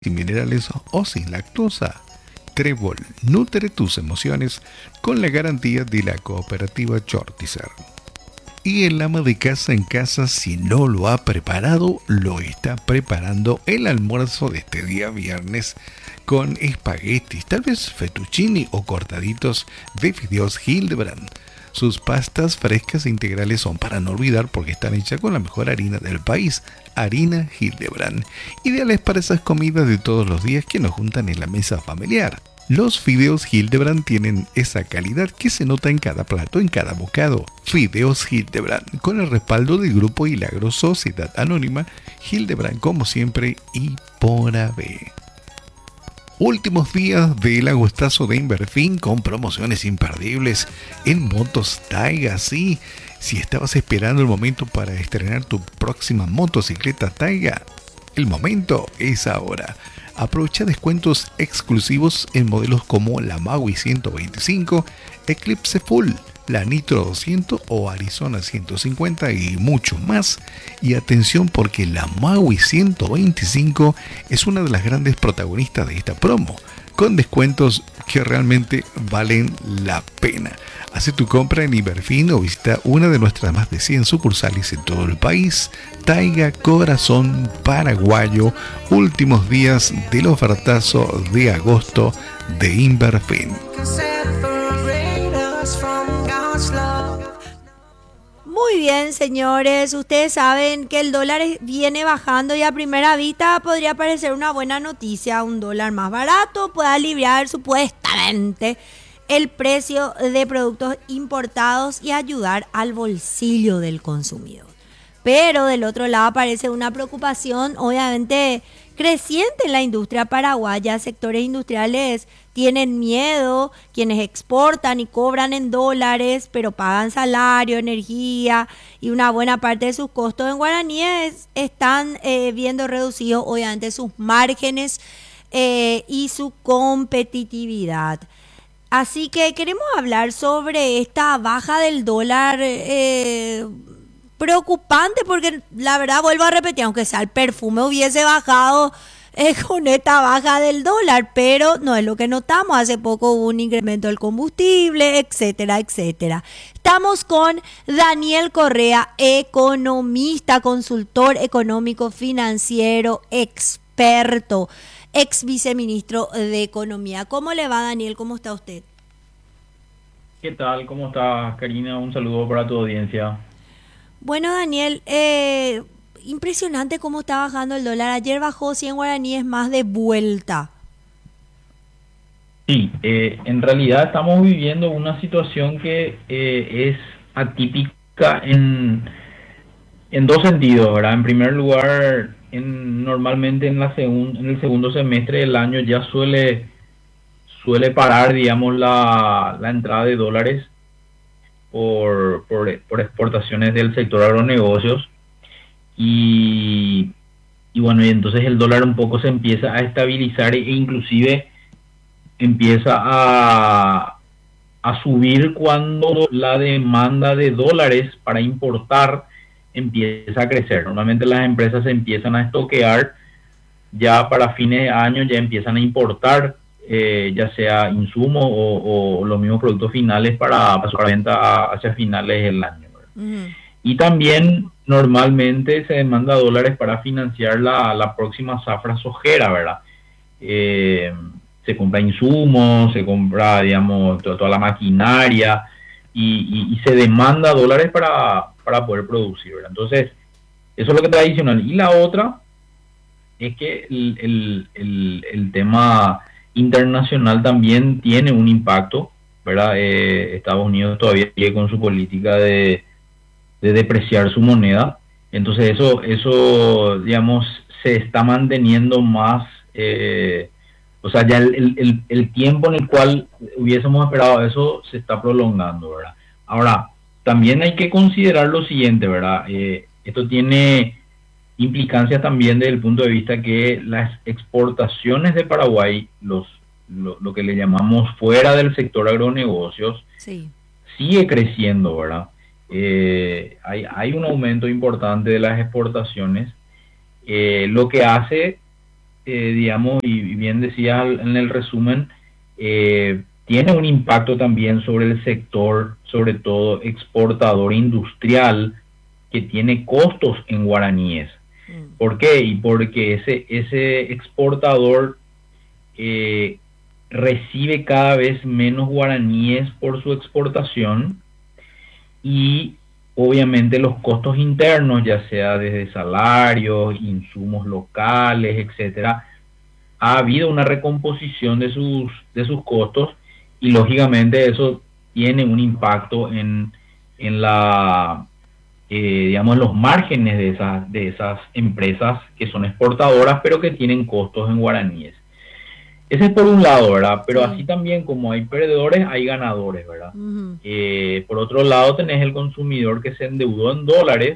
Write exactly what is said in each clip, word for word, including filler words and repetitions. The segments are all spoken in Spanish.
y minerales o sin lactosa. Trébol nutre tus emociones con la garantía de la cooperativa Chortizer. Y el ama de casa en casa, si no lo ha preparado, lo está preparando el almuerzo de este día viernes con espaguetis, tal vez fettuccini o cortaditos de fideos Hildebrand. Sus pastas frescas e integrales son para no olvidar porque están hechas con la mejor harina del país, harina Hildebrand, ideales para esas comidas de todos los días que nos juntan en la mesa familiar. Los fideos Hildebrand tienen esa calidad que se nota en cada plato, en cada bocado. Fideos Hildebrand, con el respaldo del Grupo Hilagro Sociedad Anónima, Hildebrand como siempre y por haber. Últimos días del agostazo de Inverfin con promociones imperdibles en motos Taiga. Sí, si estabas esperando el momento para estrenar tu próxima motocicleta Taiga, el momento es ahora. Aprovecha descuentos exclusivos en modelos como la Maui ciento veinticinco, Eclipse Full, la Nitro doscientos o Arizona ciento cincuenta y mucho más. Y atención porque la Maui ciento veinticinco es una de las grandes protagonistas de esta promo, con descuentos que realmente valen la pena. Hace tu compra en Inverfin o visita una de nuestras más de cien sucursales en todo el país. Taiga, corazón paraguayo, últimos días del ofertazo de agosto de Inverfin. Muy bien, señores, ustedes saben que el dólar viene bajando y a primera vista podría parecer una buena noticia. Un dólar más barato puede aliviar supuestamente el precio de productos importados y ayudar al bolsillo del consumidor. Pero del otro lado aparece una preocupación obviamente creciente en la industria paraguaya. Sectores industriales tienen miedo, quienes exportan y cobran en dólares, pero pagan salario, energía y una buena parte de sus costos en guaraníes, están eh, viendo reducidos obviamente sus márgenes eh, y su competitividad. Así que queremos hablar sobre esta baja del dólar eh, preocupante, porque la verdad, vuelvo a repetir, aunque sea el perfume hubiese bajado eh, con esta baja del dólar, pero no es lo que notamos. Hace poco hubo un incremento del combustible, etcétera, etcétera. Estamos con Daniel Correa, economista, consultor económico financiero, experto, ex viceministro de Economía. ¿Cómo le va, Daniel? ¿Cómo está usted? ¿Qué tal? ¿Cómo estás, Karina? Un saludo para tu audiencia. Bueno, Daniel, eh, impresionante cómo está bajando el dólar. Ayer bajó cien guaraníes más de vuelta. Sí, eh, en realidad estamos viviendo una situación que eh, es atípica en, en dos sentidos, ¿verdad? En primer lugar, en, normalmente en, la segun, en el segundo semestre del año ya suele, suele parar, digamos, la, la entrada de dólares por, por, por exportaciones del sector agronegocios. Y, y bueno, y entonces el dólar un poco se empieza a estabilizar e inclusive empieza a, a subir cuando la demanda de dólares para importar empieza a crecer. Normalmente las empresas empiezan a estoquear ya para fines de año, ya empiezan a importar eh, ya sea insumos o, o los mismos productos finales para, para su venta hacia finales del año. Uh-huh. Y también normalmente se demanda dólares para financiar la, la próxima zafra sojera, ¿verdad? Eh, se compra insumos, se compra, digamos, toda, toda la maquinaria y, y, y se demanda dólares para, para poder producir, ¿verdad? Entonces, eso es lo que es tradicional. Y la otra es que el, el, el, el tema internacional también tiene un impacto, ¿verdad? Eh, Estados Unidos todavía sigue con su política de, de depreciar su moneda. Entonces, eso, eso digamos, se está manteniendo más... Eh, O sea, ya el, el, el tiempo en el cual hubiésemos esperado eso se está prolongando, ¿verdad? Ahora, también hay que considerar lo siguiente, ¿verdad? Eh, esto tiene implicancias también desde el punto de vista que las exportaciones de Paraguay, los lo, lo que le llamamos fuera del sector agronegocios, sí, sigue creciendo, ¿verdad? Eh, hay, hay un aumento importante de las exportaciones, eh, lo que hace eh, digamos, y bien decía en el resumen, eh, tiene un impacto también sobre el sector, sobre todo exportador industrial, que tiene costos en guaraníes. Mm. ¿Por qué? Y porque ese, ese exportador eh, recibe cada vez menos guaraníes por su exportación y obviamente los costos internos, ya sea desde salarios, insumos locales, etcétera, ha habido una recomposición de sus, de sus costos y lógicamente eso tiene un impacto en, en la eh, digamos los márgenes de esas, de esas empresas que son exportadoras pero que tienen costos en guaraníes. Ese es por un lado, ¿verdad? Pero Sí. así también como hay perdedores, hay ganadores, ¿verdad? Ujú. Eh, por otro lado tenés el consumidor que se endeudó en dólares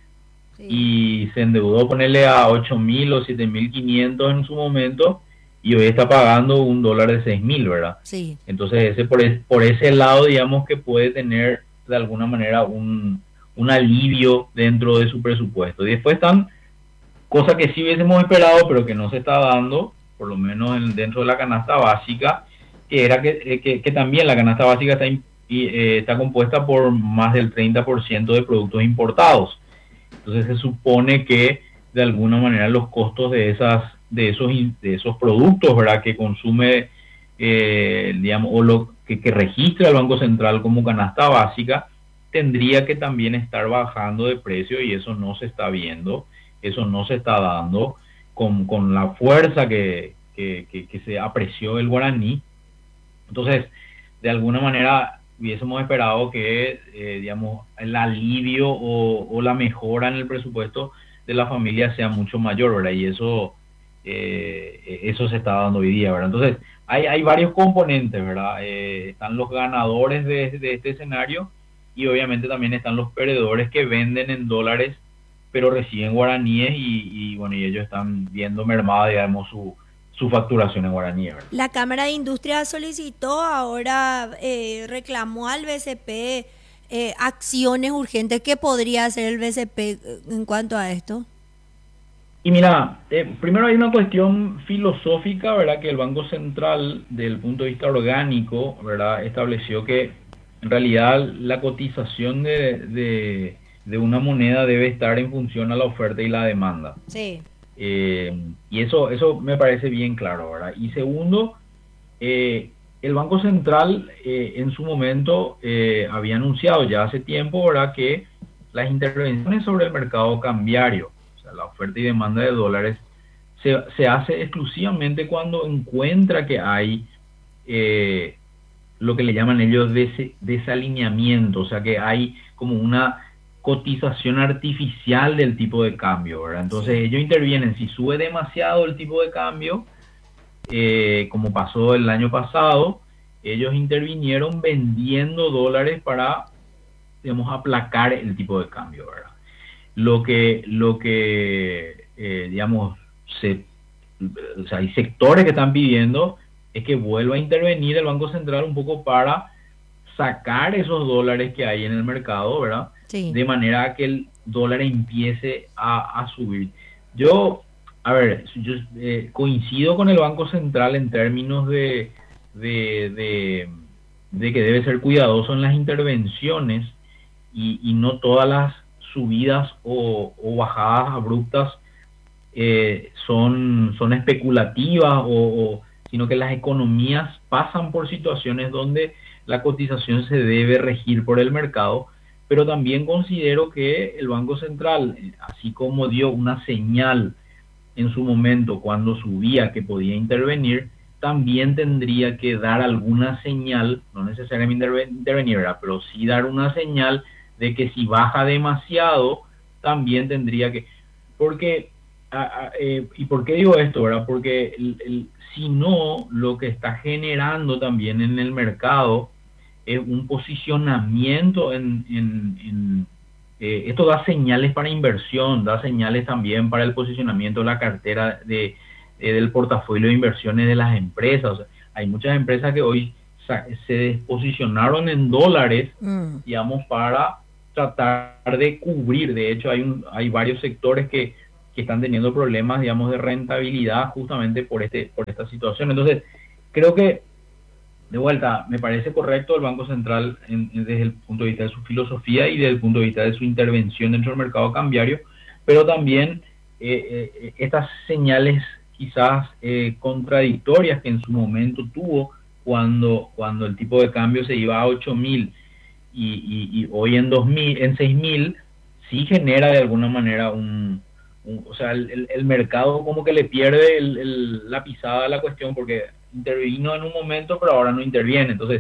Sí. y se endeudó ponerle a ocho mil o siete mil quinientos en su momento y hoy está pagando un dólar de seis mil, ¿verdad? Sí. Entonces ese por, es, por ese lado digamos que puede tener de alguna manera un, un alivio dentro de su presupuesto. Y después están cosas que sí hubiésemos esperado pero que no se está dando, por lo menos en, dentro de la canasta básica, que era que, que, que también la canasta básica está, y, eh, está compuesta por más del treinta por ciento de productos importados. Entonces se supone que de alguna manera los costos de esas de esos de esos productos, ¿verdad?, que consume eh, digamos o lo que, que registra el Banco Central como canasta básica tendría que también estar bajando de precio y eso no se está viendo, eso no se está dando con, con la fuerza que, que, que, que se apreció el guaraní. Entonces, de alguna manera hubiésemos esperado que, eh, digamos, el alivio o, o, la mejora en el presupuesto de la familia sea mucho mayor, ¿verdad? Y eso, eh, eso se está dando hoy día, ¿verdad? Entonces, hay, hay varios componentes, ¿verdad? Eh, están los ganadores de, de este escenario y obviamente también están los perdedores que venden en dólares pero reciben guaraníes y, y bueno, y ellos están viendo mermada, digamos, su, su facturación en guaraníes, ¿verdad? La Cámara de Industria solicitó, ahora eh, reclamó al B C P eh, acciones urgentes. ¿Qué podría hacer el B C P eh, en cuanto a esto? Y mira, eh, primero hay una cuestión filosófica, ¿verdad? Que el Banco Central, desde el punto de vista orgánico, ¿verdad?, estableció que en realidad la cotización de, de, de una moneda debe estar en función a la oferta y la demanda. Sí. Eh, y eso, eso me parece bien claro, ¿verdad? Y segundo, eh, el Banco Central eh, en su momento eh, había anunciado ya hace tiempo, ¿verdad?, que las intervenciones sobre el mercado cambiario, o sea, la oferta y demanda de dólares, se, se hace exclusivamente cuando encuentra que hay eh, lo que le llaman ellos des, desalineamiento, o sea, que hay como una cotización artificial del tipo de cambio, ¿verdad? Entonces Sí. ellos intervienen, si sube demasiado el tipo de cambio, eh, como pasó el año pasado, ellos intervinieron vendiendo dólares para, digamos, aplacar el tipo de cambio, ¿verdad? Lo que, lo que eh, digamos, se, o sea, hay sectores que están pidiendo es que vuelva a intervenir el Banco Central un poco para sacar esos dólares que hay en el mercado, ¿verdad? Sí. De manera que el dólar empiece a, a subir. Yo, a ver, yo eh, coincido con el Banco Central en términos de, de, de, de que debe ser cuidadoso en las intervenciones y, y no todas las subidas o, o bajadas abruptas eh, son, son especulativas, o, o, sino que las economías pasan por situaciones donde la cotización se debe regir por el mercado, pero también considero que el Banco Central, así como dio una señal en su momento cuando subía que podía intervenir, también tendría que dar alguna señal, no necesariamente intervenir, ¿verdad?, pero sí dar una señal de que si baja demasiado, también tendría que... Porque, a, a, eh, ¿y por qué digo esto, verdad? Porque el, el, si no, lo que está generando también en el mercado es un posicionamiento en... en, en eh, esto da señales para inversión, da señales también para el posicionamiento de la cartera de, eh, del portafolio de inversiones de las empresas. O sea, hay muchas empresas que hoy se desposicionaron en dólares, mm. digamos, para tratar de cubrir. De hecho, hay, un, hay varios sectores que que están teniendo problemas, digamos, de rentabilidad justamente por este por esta situación. Entonces, creo que, de vuelta, me parece correcto el Banco Central en, en, desde el punto de vista de su filosofía y desde el punto de vista de su intervención dentro del mercado cambiario, pero también eh, eh, estas señales quizás eh, contradictorias que en su momento tuvo cuando, cuando el tipo de cambio se iba a ocho mil y, y, y hoy en dos mil, en seis mil, sí genera de alguna manera un, un o sea, el, el, el mercado como que le pierde el, el, la pisada a la cuestión, porque intervino en un momento pero ahora no interviene. Entonces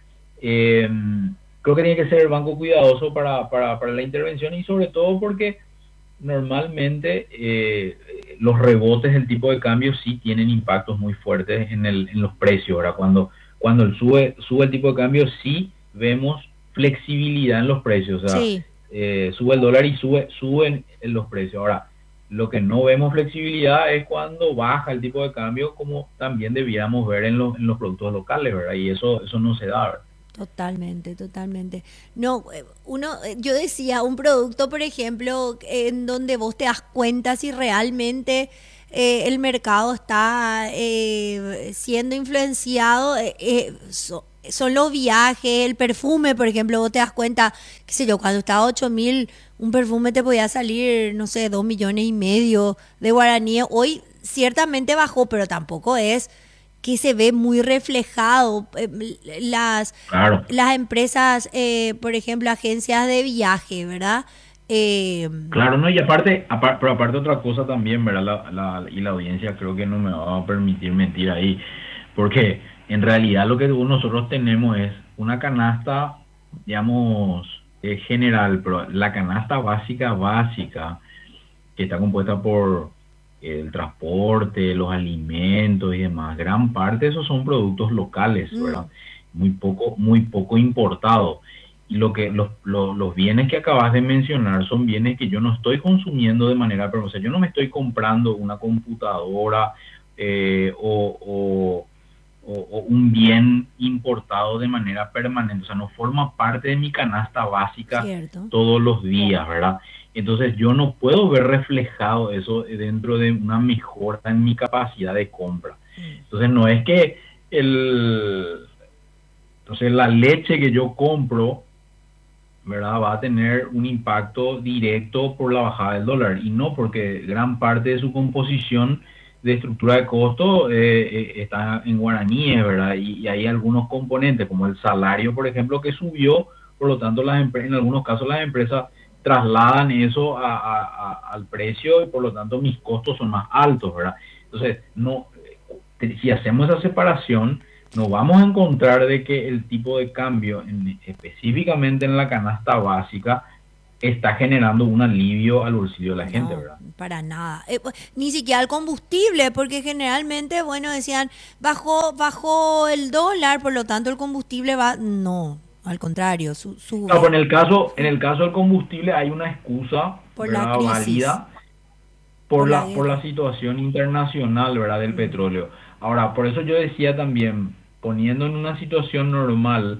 eh, creo que tiene que ser el banco cuidadoso para, para, para la intervención, y sobre todo porque normalmente eh, los rebotes del tipo de cambio sí tienen impactos muy fuertes en, el, en los precios. Ahora, cuando, cuando el sube, sube el tipo de cambio, sí vemos flexibilidad en los precios. O sea, Sí. eh, sube el dólar y sube, suben los precios. Ahora, lo que no vemos flexibilidad es cuando baja el tipo de cambio, como también debiéramos ver en los, en los productos locales, ¿verdad? Y eso, eso no se da, ¿verdad? Totalmente, totalmente. No, eh, uno, eh, yo decía, un producto, por ejemplo, en donde vos te das cuenta si realmente eh, el mercado está eh, siendo influenciado, eh, eh, so- son los viajes, el perfume, por ejemplo, vos te das cuenta, qué sé yo, cuando estaba a ocho mil, un perfume te podía salir, no sé, dos millones y medio de guaraníes. Hoy ciertamente bajó, pero tampoco es que se ve muy reflejado. eh, Las, Claro. las empresas, eh, por ejemplo, agencias de viaje, ¿verdad? Eh, Claro, no, y aparte, apar- pero aparte otra cosa también, ¿verdad? La, la- y la audiencia creo que no me va a permitir mentir ahí, porque en realidad lo que nosotros tenemos es una canasta, digamos, eh, general, pero la canasta básica, básica, que está compuesta por el transporte, los alimentos y demás, gran parte de esos son productos locales, ¿verdad? mm, Muy poco, muy poco importados. Y lo que los, los, los bienes que acabas de mencionar son bienes que yo no estoy consumiendo de manera permanente. O sea, yo no me estoy comprando una computadora eh, o, o, o, o un bien importado de manera permanente. O sea, no forma parte de mi canasta básica cierto. todos los días, ¿verdad? Entonces yo no puedo ver reflejado eso dentro de una mejora en mi capacidad de compra. Mm, Entonces no es que el, entonces la leche que yo compro, ¿verdad?, va a tener un impacto directo por la bajada del dólar, y no, porque gran parte de su composición de estructura de costo eh, eh, está en guaraníes, ¿verdad? Y, y hay algunos componentes como el salario, por ejemplo, que subió. Por lo tanto las empre- en algunos casos las empresas trasladan eso a, a, a, al precio, y por lo tanto mis costos son más altos, ¿verdad? Entonces, no, si hacemos esa separación, nos vamos a encontrar de que el tipo de cambio, en, específicamente en la canasta básica, está generando un alivio al bolsillo de la gente, no, ¿verdad? para nada. Eh, pues, ni siquiera el combustible, porque generalmente, bueno, decían, bajó, bajó el dólar, por lo tanto el combustible va. No, al contrario, su- No, pero sube en el caso, en el caso del combustible hay una excusa, por la ¿verdad?, crisis, válida por por la la, por la guerra. situación internacional, ¿verdad?, del Mm, petróleo. Ahora, por eso yo decía también, poniendo en una situación normal,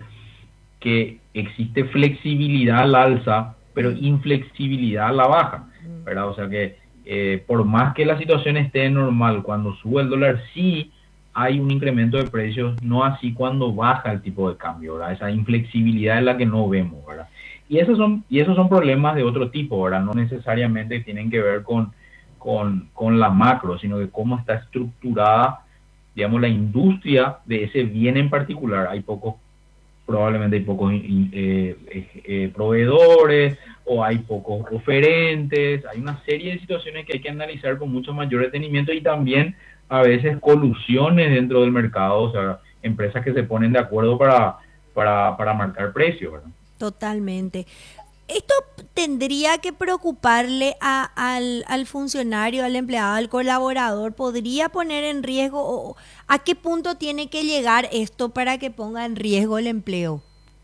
que existe flexibilidad al alza, pero mm, inflexibilidad a la baja, mm. ¿verdad? O sea que eh, por más que la situación esté normal, cuando sube el dólar sí hay un incremento de precios, no así cuando baja el tipo de cambio, ¿verdad? Esa inflexibilidad es la que no vemos, ¿verdad? Y esos son, y esos son problemas de otro tipo, ¿verdad? No necesariamente tienen que ver con, con, con la macro, sino que cómo está estructurada, digamos, la industria de ese bien en particular. Hay pocos, probablemente hay pocos eh, eh, proveedores, o hay pocos oferentes. Hay una serie de situaciones que hay que analizar con mucho mayor detenimiento, y también a veces colusiones dentro del mercado, o sea, empresas que se ponen de acuerdo para, para, para marcar precios, ¿verdad? Totalmente. Esto tendría que preocuparle a- al, al funcionario, al empleado, al colaborador. ¿Podría poner en riesgo o a qué punto tiene que llegar esto para que ponga en riesgo el empleo?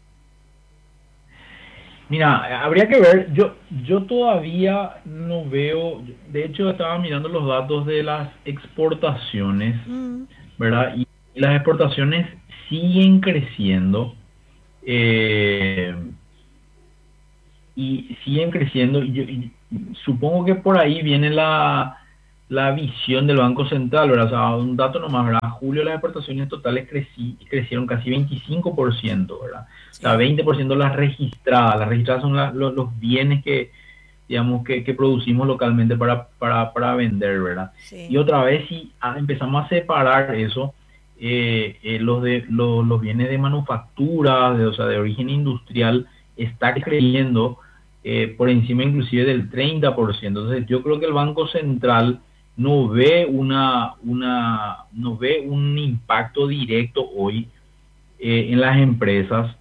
Mira, habría que ver, yo, yo todavía no veo, de hecho estaba mirando los datos de las exportaciones, Mm, ¿verdad? Y las exportaciones siguen creciendo, eh, y siguen creciendo, y yo, y supongo que por ahí viene la, la visión del Banco Central, ¿verdad? O sea, un dato nomás, ¿verdad? En julio las exportaciones totales crecí, crecieron casi veinticinco por ciento, ¿verdad? O sea, Sí. veinte por ciento las registradas. Las registradas son la- los, los bienes que, digamos, que, que producimos localmente para, para, para vender, ¿verdad? Y Sí. otra vez, si ah, empezamos a separar eso, eh, eh, los, de, los, los bienes de manufactura, de, o sea, de origen industrial, está creciendo eh, por encima inclusive del treinta por ciento. Entonces yo creo que el Banco Central no ve una, una no ve un impacto directo hoy eh, en las empresas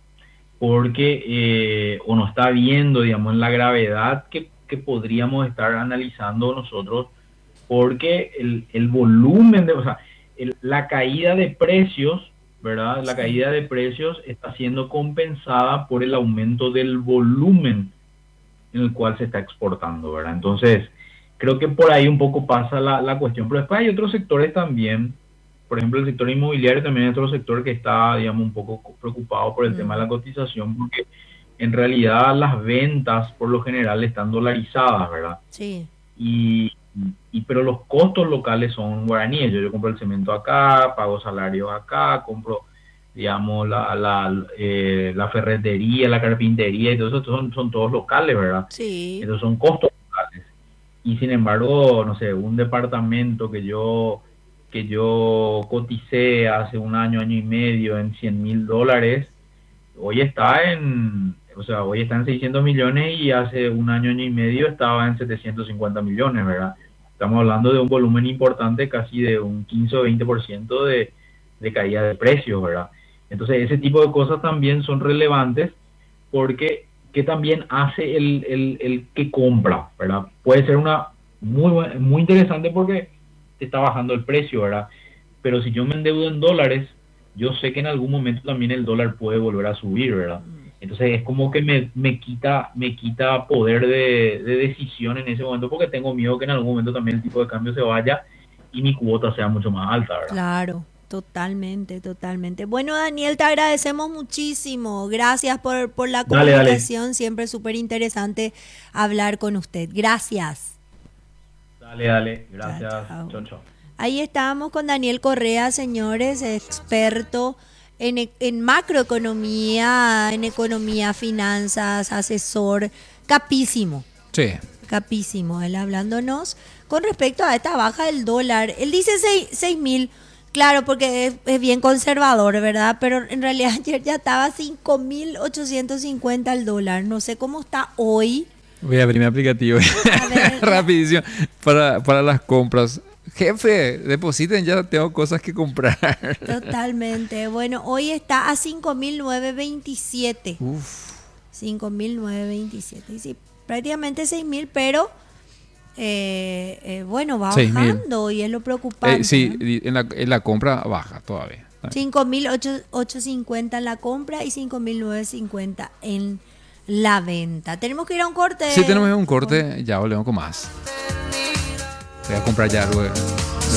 porque eh, o no está viendo, digamos, en la gravedad que, que podríamos estar analizando nosotros, porque el, el volumen de, o sea, el, la caída de precios, ¿verdad? La Sí. caída de precios está siendo compensada por el aumento del volumen en el cual se está exportando, ¿verdad? Entonces, creo que por ahí un poco pasa la, la cuestión, pero después hay otros sectores también, por ejemplo, el sector inmobiliario también es otro sector que está, digamos, un poco preocupado por el tema de Mm, la cotización, porque en realidad las ventas por lo general están dolarizadas, ¿verdad? sí. Y, y pero los costos locales son guaraníes. Yo, yo compro el cemento acá, pago salarios acá, compro, digamos, la, la, eh, la ferretería, la carpintería y todo eso son, son todos locales, ¿verdad? Sí. Entonces son costos locales. Y sin embargo, no sé, un departamento que yo que yo coticé hace un año, año y medio en cien mil dólares, hoy está en, o sea, hoy está en seiscientos millones y hace un año, año y medio estaba en setecientos cincuenta millones, ¿verdad? Estamos hablando de un volumen importante, casi de un quince o veinte por ciento de, de caída de precios, ¿verdad? Entonces, ese tipo de cosas también son relevantes porque que también hace el, el, el que compra, ¿verdad? Puede ser una muy, muy interesante porque te está bajando el precio, ¿verdad? Pero si yo me endeudo en dólares, yo sé que en algún momento también el dólar puede volver a subir, ¿verdad? Mm. Entonces es como que me, me quita me quita poder de, de decisión en ese momento porque tengo miedo que en algún momento también el tipo de cambio se vaya y mi cuota sea mucho más alta, ¿verdad? Claro, totalmente, totalmente. Bueno, Daniel, te agradecemos muchísimo. Gracias por, por la Dale, dale, comunicación. Siempre súper interesante hablar con usted. Gracias. dale, dale. Chao, Gracias. chao. Chau, chau. Ahí estábamos con Daniel Correa, señores, experto en, e- en macroeconomía, en economía, finanzas, asesor, capísimo. Sí. Capísimo, él hablándonos con respecto a esta baja del dólar. Él dice seis mil, claro, porque es, es bien conservador, ¿verdad? Pero en realidad ayer ya estaba cinco mil ochocientos cincuenta el dólar. No sé cómo está hoy. Voy a abrir mi aplicativo A ver, la- rapidísimo para, para las compras. Jefe, depositen ya, tengo cosas que comprar. totalmente. Bueno, hoy está a cinco mil novecientos veintisiete. Uf, cinco mil novecientos veintisiete. Y sí, prácticamente seis mil, pero eh, eh, bueno, va seis mil. bajando y es lo preocupante. Eh, sí, ¿No? y en la, en la compra baja todavía. cinco mil ochocientos cincuenta en la compra y cinco mil novecientos cincuenta en la venta. Tenemos que ir a un corte. Si tenemos un corte, ya volvemos con más. Voy a comprar ya algo.